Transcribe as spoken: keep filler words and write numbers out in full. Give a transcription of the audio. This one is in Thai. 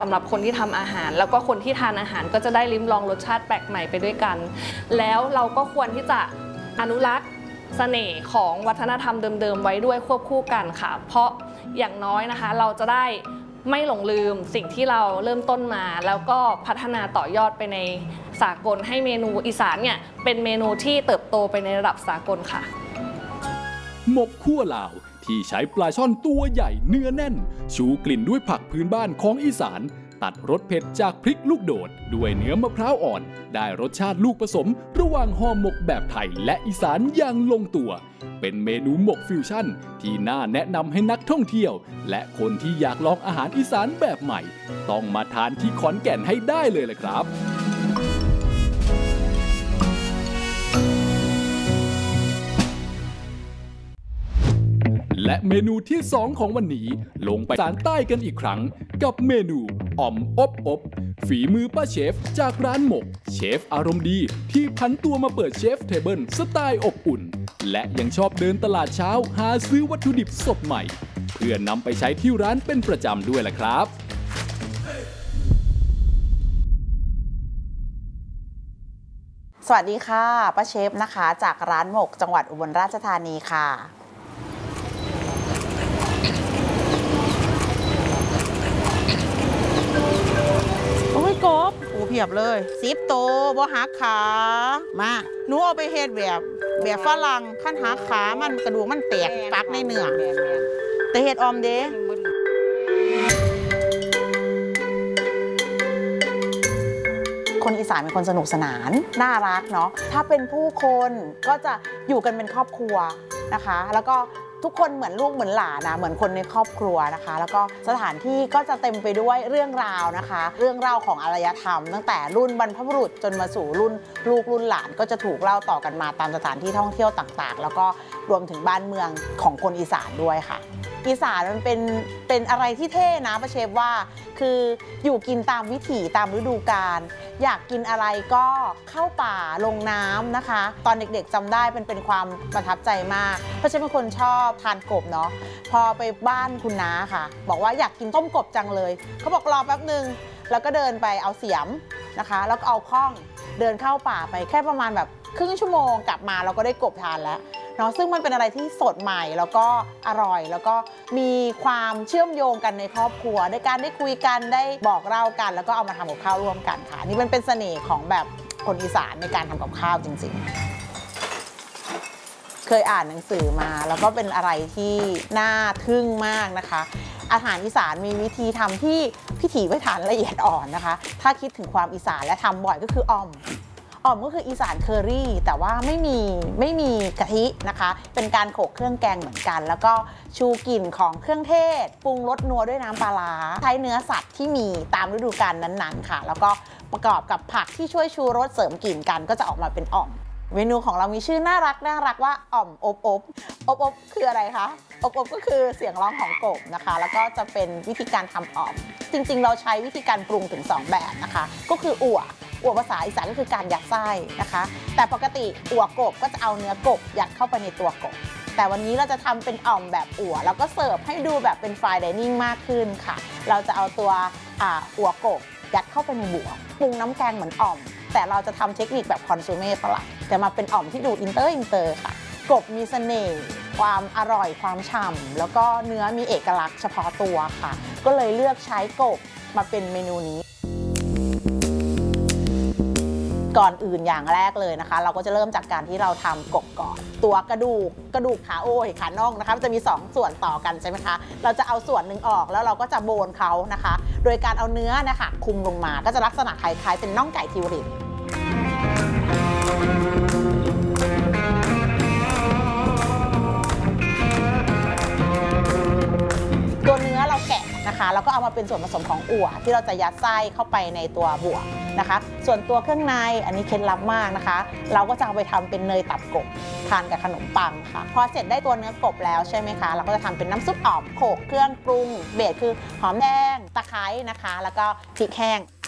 สำหรับคนที่ทำอาหารแล้วก็คนที่ทานอาหารก็จะได้ลิ้มลองรสชาติแปลกใหม่ไปด้วยกันแล้วเราก็ควรที่จะอนุรักษ์เสน่ห์ของวัฒนธรรมเดิมๆไว้ด้วยควบคู่กันค่ะเพราะอย่างน้อยนะคะเราจะได้ไม่หลงลืมสิ่งที่เราเริ่มต้นมาแล้วก็พัฒนาต่อยอดไปในสากลให้เมนูอีสานเนี่ยเป็นเมนูที่เติบโตไปในระดับสากลค่ะหมกคั่วลาวที่ใช้ปลาช่อนตัวใหญ่เนื้อแน่นชูกลิ่นด้วยผักพื้นบ้านของอีสานตัดรสเผ็ดจากพริกลูกโดดด้วยเนื้อมะพร้าวอ่อนได้รสชาติลูกผสมระหว่างห่อหมกแบบไทยและอีสานอย่างลงตัวเป็นเมนูหมกฟิวชั่นที่น่าแนะนำให้นักท่องเที่ยวและคนที่อยากลองอาหารอีสานแบบใหม่ต้องมาทานที่ขอนแก่นให้ได้เลยล่ะครับและเมนูที่สองของวันนี้ลงไปอีสานใต้กันอีกครั้งกับเมนูอ่อมอบอบฝีมือป้าเชฟจากร้านหมกเชฟอารมณ์ดีที่พันตัวมาเปิดเชฟเทเบิลสไตล์อบอุ่นและยังชอบเดินตลาดเช้าหาซื้อวัตถุดิบสดใหม่เพื่อนำไปใช้ที่ร้านเป็นประจำด้วยล่ะครับสวัสดีค่ะป้าเชฟนะคะจากร้านหมกจังหวัดอุบลราชธานีค่ะโอ้ยกบโอ้เพียบเลยสิบโตบ่หักขามาหนูเอาไปเฮ็ดแบบแบบฝรั่งขั้นหักขามันกระดูกมันแตกปักในเนื้อแต่เฮ็ดออมเด้คนอีสานเป็นคนสนุกสนานน่ารักเนาะถ้าเป็นผู้คนก็จะอยู่กันเป็นครอบครัวนะคะแล้วก็ทุกคนเหมือนลูกเหมือนหลานนะเหมือนคนในครอบครัวนะคะแล้วก็สถานที่ก็จะเต็มไปด้วยเรื่องราวนะคะเรื่องเล่าของอารยธรรมตั้งแต่รุ่นบรรพบุรุษจนมาสู่รุ่นลูกรุ่นหลานก็จะถูกเล่าต่อกันมาตามสถานที่ท่องเที่ยวต่างๆแล้วก็รวมถึงบ้านเมืองของคนอีสานด้วยค่ะอีสานมันเป็นเป็นอะไรที่เท่นะป้าเชฟว่าคืออยู่กินตามวิถีตามฤดูกาลอยากกินอะไรก็เข้าป่าลงน้ำนะคะตอนเด็กๆจำได้เป็นเป็นความประทับใจมากเพราะฉันเป็นคนชอบทานกบเนาะพอไปบ้านคุณน้าค่ะบอกว่าอยากกินต้มกบจังเลยเขาบอกรอแป๊บนึงแล้วก็เดินไปเอาเสียมนะคะแล้วก็เอาข้องเดินเข้าป่าไปแค่ประมาณแบบครึ่งชั่วโมงกลับมาเราก็ได้กบทานแล้วเนาะซึ่งมันเป็นอะไรที่สดใหม่แล้วก็อร่อยแล้วก็มีความเชื่อมโยงกันในครอบครัวในการได้คุยกันได้บอกเล่ากันแล้วก็เอามาทำกับข้าวร่วมกันค่ะนี่มันเป็นเสน่ห์ของแบบคนอีสานในการทำกับข้าวจริงๆเคยอ่านหนังสือมาแล้วก็เป็นอะไรที่น่าทึ่งมากนะคะอาหารอีสานมีวิธีทำที่พิถีพิถันละเอียดอ่อนนะคะถ้าคิดถึงความอีสานและทำบ่อยก็คืออ่อมอ่อมก็คืออีสานเคอรี่แต่ว่าไม่มีไม่มีกะทินะคะเป็นการโขลกเครื่องแกงเหมือนกันแล้วก็ชูกลิ่นของเครื่องเทศปรุงรสนัวด้วยน้ำปลาร้าใช้เนื้อสัตว์ที่มีตามฤดูกาลนั้นๆค่ะแล้วก็ประกอบกับผักที่ช่วยชูรสเสริมกลิ่นกันก็จะออกมาเป็นอ่อมเมนูของเรามีชื่อน่ารักน่ารักว่าอ่อมอบอบอบอบคืออะไรคะอบอบก็คือเสียงร้องของกบนะคะแล้วก็จะเป็นวิธีการทำอ่อมจริงๆเราใช้วิธีการปรุงถึงสองแบบนะคะก็คืออั่วอั่วภาษาอีสานก็คือการยัดไส้นะคะแต่ปกติอั่วกบก็จะเอาเนื้อกบยัดเข้าไปในตัวกบแต่วันนี้เราจะทำเป็นอ่อมแบบอั่วแล้วก็เสิร์ฟให้ดูแบบเป็นไฟน์ไดนิ่งมากขึ้นค่ะเราจะเอาตัวอั่วกบยัดเข้าไปในบัวปรุงน้ำแกงเหมือนอ่อมแต่เราจะทำเทคนิคแบบคอนซูเม่ฝรั่งแต่มาเป็นอ่อมที่ดูอินเตอร์อินเตอร์ค่ะกบมีเสน่ห์ความอร่อยความฉ่ำแล้วก็เนื้อมีเอกลักษณ์เฉพาะตัวค่ะก็เลยเลือกใช้กบมาเป็นเมนูนี้ก่อนอื่นอย่างแรกเลยนะคะเราก็จะเริ่มจากการที่เราทำกบก่อนตัวกระดูกกระดูกขาโอ้ยขาน่องนะคะจะมีสองส่วนต่อกันใช่ไหมคะเราจะเอาส่วนหนึ่งออกแล้วเราก็จะโบนเขานะคะโดยการเอาเนื้อนะคะคุมลงมาก็จะลักษณะคล้ายๆเป็นน่องไก่ทิวริบตัวเนื้อเราแกะนะคะแล้วก็เอามาเป็นส่วนผสมของอั่วที่เราจะยัดไส้เข้าไปในตัวบัวนะคะส่วนตัวเครื่องในอันนี้เคล็ดลับมากนะคะเราก็จะเอาไปทำเป็นเนยตับกบทานกับขนมปังค่ะพอเสร็จได้ตัวเนื้อกบแล้วใช่ไหมคะเราก็จะทำเป็นน้ำซุปอ่อมโขลกเครื่องปรุงเบสคือหอมแดงตะไคร้นะคะแล้วก็พริกแห้ง